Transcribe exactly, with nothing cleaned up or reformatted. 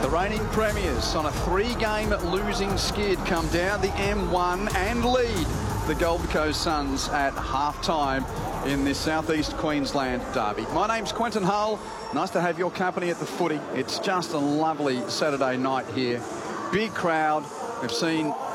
reigning premiers on a three-game losing skid come down the M one and lead the Gold Coast Suns at half-time in this southeast Queensland derby. My name's Quentin Hull. Nice to have your company at the footy. It's just a lovely Saturday night here. Big crowd. We've seen